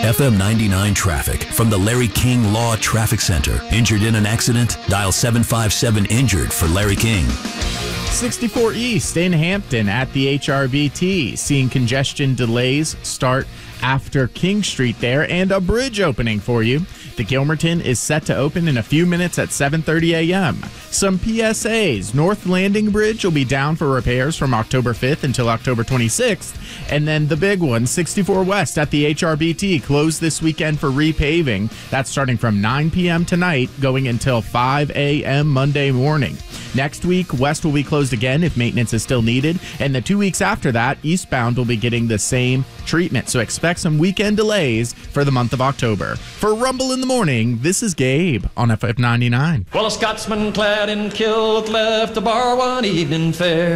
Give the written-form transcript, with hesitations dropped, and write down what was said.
FM 99 traffic from the Larry King Law Traffic Center. Injured in an accident? Dial 757-INJURED for Larry King. 64 East in Hampton at the HRBT. Seeing congestion delays start after King Street there, and a bridge opening for you. The Gilmerton is set to open in a few minutes at 7:30 a.m. Some PSAs. North Landing Bridge will be down for repairs from October 5th until October 26th. And then the big one, 64 West at the HRBT, closed this weekend for repaving. That's starting from 9 p.m. tonight, going until 5 a.m. Monday morning. Next week, West will be closed again if maintenance is still needed. And the 2 weeks after that, eastbound will be getting the same treatment. So expect some weekend delays for the month of October. For Rumble in the Morning, this is Gabe on FF99. Well, a Scotsman clad in kilt left the bar one evening fair.